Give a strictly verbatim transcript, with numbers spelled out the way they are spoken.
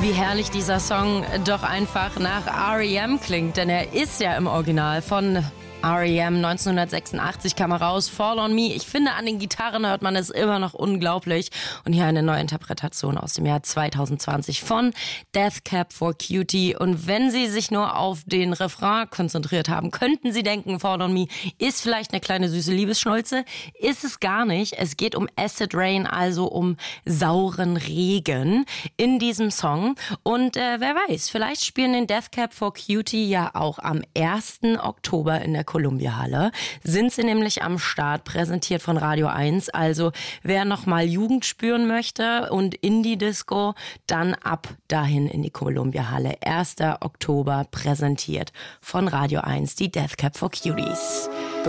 Wie herrlich dieser Song doch einfach nach R E M klingt, denn er ist ja im Original von R E M. neunzehnhundertsechsundachtzig kam er raus, Fall on Me. Ich finde, an den Gitarren hört man es immer noch unglaublich. Und hier eine neue Interpretation aus dem Jahr zwanzig zwanzig von Death Cab for Cutie. Und wenn Sie sich nur auf den Refrain konzentriert haben, könnten Sie denken, Fall on Me ist vielleicht eine kleine süße Liebesschnulze. Ist es gar nicht. Es geht um Acid Rain, also um sauren Regen in diesem Song. Und äh, wer weiß, vielleicht spielen den Death Cab for Cutie ja auch am ersten Oktober in der Columbia-Halle. Sind sie nämlich am Start, präsentiert von Radio eins. Also wer nochmal Jugend spüren möchte und Indie-Disco, dann ab dahin in die Columbia-Halle. erster Oktober, präsentiert von Radio eins, die Death Cab for Cuties.